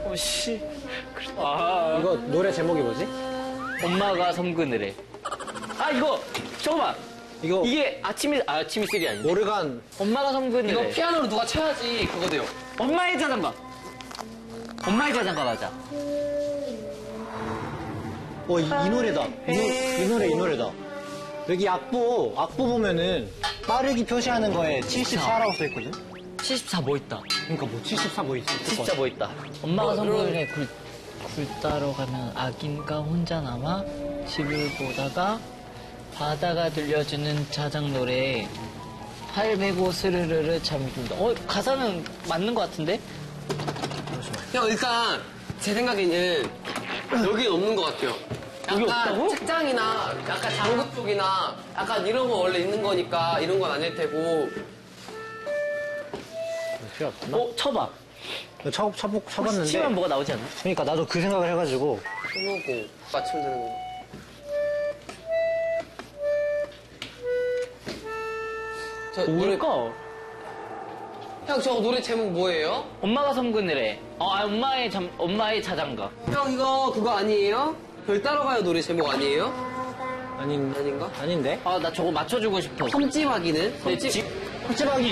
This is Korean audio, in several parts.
씨. 이거 노래 제목이 뭐지? 엄마가 섬그늘 해. 아, 이거! 잠깐만! 이게 아침 이슬이 아닌데? 오르간. 엄마가 섬그늘 이거 해. 피아노로 누가 쳐야지 그거 돼요. 엄마의 자장가. 엄마의 자장가 맞아. 이 노래다. 이 노래다. 여기 악보 보면은 빠르기 표시하는 거에 74라고 써있거든? 74 뭐 있다. 그러니까 뭐 74 뭐 있을 것 74 같아. 뭐 있다. 엄마가 섬그늘 해. 굴 따러 가면 아긴가 혼자 남아 집을 보다가 바다가 들려주는 자장 노래에 팔 베고 스르르르 잠이 든다. 가사는 맞는 것 같은데? 형 일단 제 생각에는 여기 없는 것 같아요. 여기 약간 없다고? 책장이나 약간 장구 쪽이나 약간 이런 거 원래 있는 거니까 이런 건 아닐 테고. 필요 없구나. 쳐봐. 쳐봤는데. 치면 뭐가 나오지 않나? 그러니까 나도 그 생각을 해가지고. 해보고 맞추면 되는 거. 저 노래. 뭘까? 형 저 노래 제목 뭐예요? 엄마가 섬그늘 해. 엄마의 자장가. 형 이거 그거 아니에요? 별 따러 가요 노래 제목 아니에요? 아닌가? 아닌데? 아, 나 저거 맞춰주고 싶어. 섬지박이는? 섭지박이.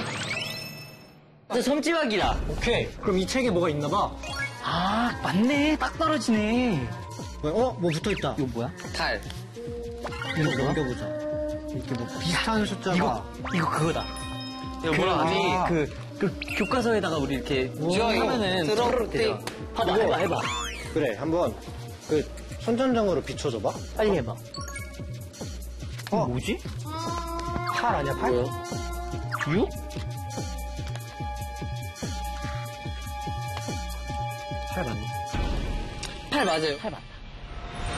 진짜 섬지박이다. 오케이. 그럼 이 책에 뭐가 있나 봐. 아, 맞네. 딱 떨어지네. 뭐 붙어있다. 이거 뭐야? 달. 이거 넘겨보자. 이렇게 뭐 비슷한 숫자가. 이거 그거다. 이거 뭐라 하지? 아. 그 교과서에다가 우리 이렇게 하면은 드럼 되잖아. 봐봐, 이거. 해봐. 그래, 한번 손전등으로 비춰줘봐. 빨리 해봐. 뭐지? 8 아니야, 8? 6? 8 맞네. 8 맞아요. 8 맞다.